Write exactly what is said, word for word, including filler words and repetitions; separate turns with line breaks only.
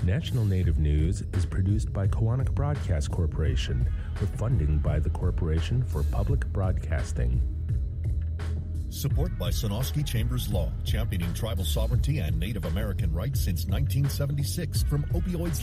National Native News is produced by Koahnic Broadcast Corporation with funding by the Corporation for Public Broadcasting.
Support by Sonosky Chambers Law, championing tribal sovereignty and Native American rights since nineteen seventy-six. From opioids